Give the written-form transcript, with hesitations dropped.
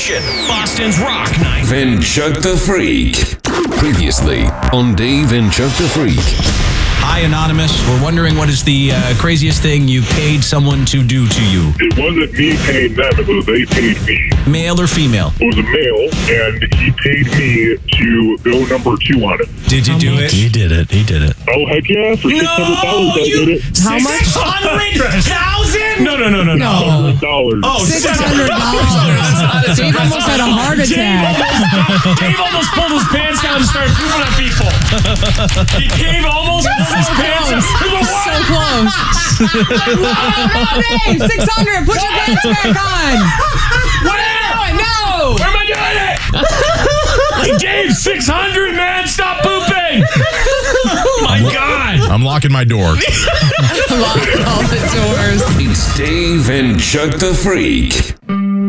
station, Boston's Rock 9. Then Chuck the Freak. Previously on Dave and Chuck the Freak. Hi, Anonymous. We're wondering what is the craziest thing you paid someone to do to you? It wasn't me paying them, it was they paid me. Male or female? It was a male, and he paid me to go number 2 on it. Did you do it? He did it. Oh, heck yeah, for $600 I did it. How much? $600,000? No. $600. Oh, $600. Dave almost had a heart attack. Dave almost pulled his pants down and started pooping on people. Dave almost pulled his pants down. So close. Dave, 600. Put your pants back on. Where? No. Where am I doing it? Hey, Dave, 600, man. Stop pooping. My God. I'm locking my door. Lock all the doors. It's Dave and Chuck the Freak.